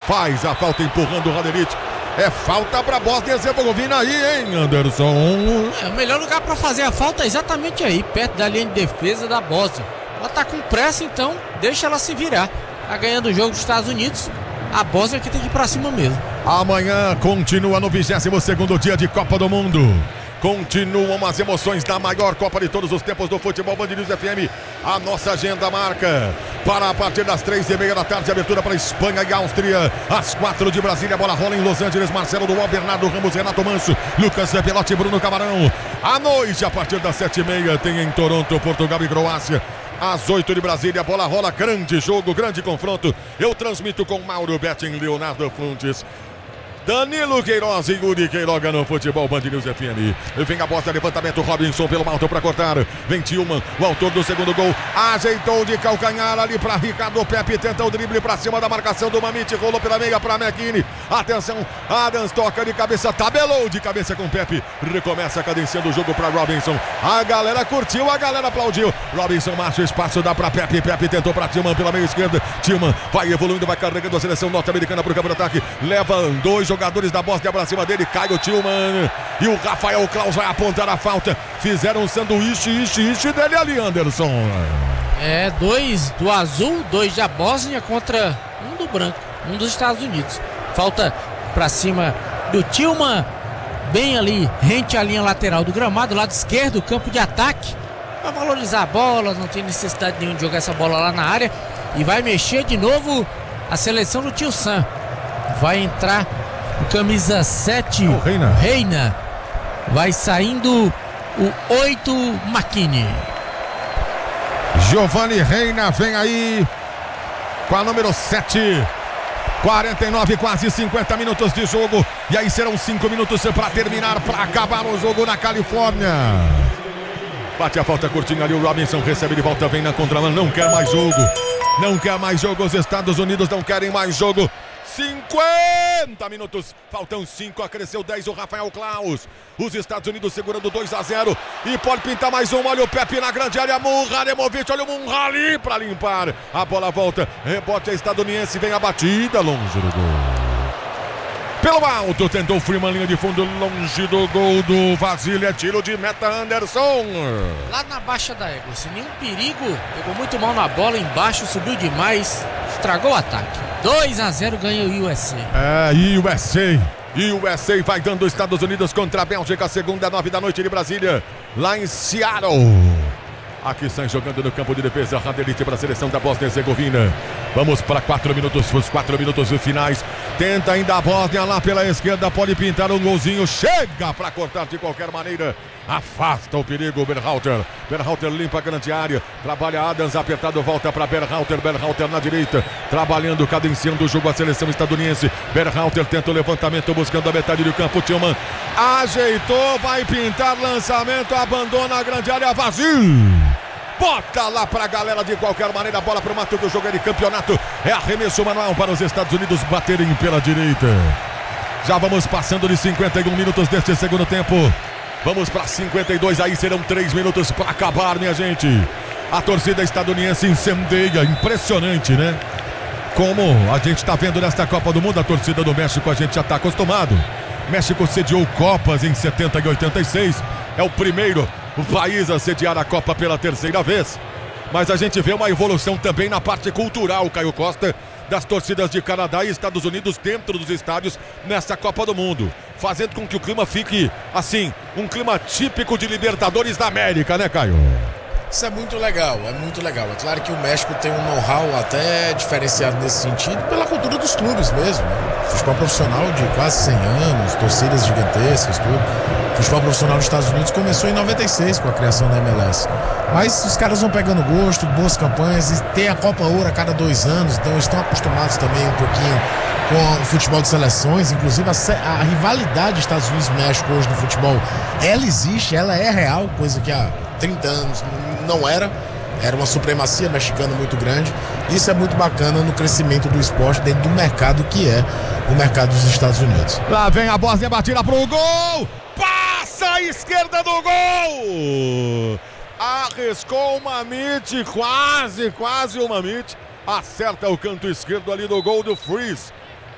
faz a falta empurrando o Radelic. É falta pra Bósnia e Herzegovina aí, hein, Anderson? O melhor lugar pra fazer a falta é exatamente aí, perto da linha de defesa da Bósnia. Ela tá com pressa, então deixa ela se virar. Tá ganhando o jogo dos Estados Unidos. A Bósnia que tem que ir pra cima mesmo. Amanhã continua no 22º dia de Copa do Mundo. Continuam as emoções da maior Copa de todos os tempos do futebol. Band News FM, a nossa agenda marca para a partir das 3h30 da tarde, abertura para Espanha e Áustria. Às 4 de Brasília, a bola rola em Los Angeles. Marcelo Duval, Bernardo Ramos, Renato Manso, Lucas Pelotti, Bruno Camarão. À noite, a partir das 7h30, tem em Toronto, Portugal e Croácia. Às 8 de Brasília, a bola rola, grande jogo, grande confronto. Eu transmito com Mauro Betting, Leonardo Funtes, Danilo Queiroz e Yuri Queiroga no Futebol Band News FM. Vem a bosta, levantamento, Robinson pelo alto para cortar. Vem Tillman, o autor do segundo gol. Ajeitou de calcanhar ali para Ricardo Pepe. Tenta o drible para cima da marcação do Mamite. Rolou pela meia para McKinney. Atenção, Adams toca de cabeça, tabelou de cabeça com Pepe. Recomeça cadenciando o jogo para Robinson. A galera curtiu, a galera aplaudiu. Robinson marcha, o espaço dá para Pepe. Pepe tentou para Tillman pela meia esquerda. Tillman vai evoluindo, vai carregando a seleção norte-americana para o campo de ataque. Leva dois jogadores da Bósnia pra cima dele, cai o Tillman e o Rafael Klaus vai apontar a falta. Fizeram um sanduíche dele ali, Anderson. Dois do azul, dois da Bósnia contra um do branco, um dos Estados Unidos. Falta pra cima do Tillman, bem ali, rente à linha lateral do gramado, lado esquerdo, campo de ataque. Vai valorizar a bola, não tem necessidade nenhuma de jogar essa bola lá na área. E vai mexer de novo a seleção do Tio Sam. Vai entrar o camisa 7, Reina. Vai saindo o 8, McKinney. Giovanni Reina vem aí com a número 7. 49, quase 50 minutos de jogo. E aí serão 5 minutos para terminar, para acabar o jogo na Califórnia. Bate a falta curtinha ali, o Robinson recebe de volta, vem na contramão, não quer mais jogo. Não quer mais jogo, os Estados Unidos não querem mais jogo. 50 minutos, faltam 5, acresceu 10 o Rafael Klaus. Os Estados Unidos segurando 2-0 e pode pintar mais um. Olha o Pepe na grande área, Munharemovic, olha o Munhali para limpar. A bola volta, rebote estadunidense, vem a batida longe do gol. Pelo alto, tentou o Freeman, linha de fundo, longe do gol do Vasília, tiro de meta, Anderson. Lá na baixa da égua, sem nenhum perigo, pegou muito mal na bola, embaixo, subiu demais, estragou o ataque. 2-0 ganha o USA. USA vai dando os Estados Unidos contra a Bélgica, segunda, 9 da noite de Brasília, lá em Seattle. Aqui sai jogando no campo de defesa, Radelic para a seleção da Bósnia e Herzegovina. Vamos para 4 minutos, os 4 minutos finais. Tenta ainda a Bósnia lá pela esquerda, pode pintar um golzinho, chega para cortar de qualquer maneira. Afasta o perigo, Berhalter. Berhalter limpa a grande área, trabalha Adams, apertado, volta para Berhalter. Berhalter na direita, trabalhando, cadenciando o jogo a seleção estadunidense. Berhalter tenta o levantamento, buscando a metade do campo. Tillman ajeitou, vai pintar lançamento, abandona a grande área, vazio. Bota lá pra galera de qualquer maneira, a bola pro mato do jogo é de campeonato. É arremesso manual para os Estados Unidos baterem pela direita. Já vamos passando de 51 minutos deste segundo tempo. Vamos para 52, aí serão 3 minutos para acabar, minha gente. A torcida estadunidense incendeia, impressionante, né? Como a gente tá vendo nesta Copa do Mundo, a torcida do México a gente já tá acostumado. México sediou Copas em 70 e 86, é o primeiro país a sediar a Copa pela terceira vez. Mas a gente vê uma evolução também na parte cultural, Caio Costa, das torcidas de Canadá e Estados Unidos dentro dos estádios nessa Copa do Mundo, fazendo com que o clima fique, assim, um clima típico de Libertadores da América, né, Caio? Isso é muito legal, é muito legal. É claro que o México tem um know-how até diferenciado nesse sentido pela cultura dos clubes mesmo, né? Futebol profissional de quase 100 anos, torcidas gigantescas, tudo. Futebol profissional dos Estados Unidos começou em 96 com a criação da MLS. Mas os caras vão pegando gosto, boas campanhas, e tem a Copa Ouro a cada 2 anos, então eles estão acostumados também um pouquinho com o futebol de seleções. Inclusive a rivalidade Estados Unidos-México hoje no futebol, ela existe, ela é real, coisa que há 30 anos não era. Era uma supremacia mexicana muito grande. Isso é muito bacana no crescimento do esporte dentro do mercado que é o mercado dos Estados Unidos. Lá vem a Bósnia, batida pro gol! Passa a esquerda do gol! Arriscou o Mamite, quase o Mamite. Acerta o canto esquerdo ali do gol do Freeze.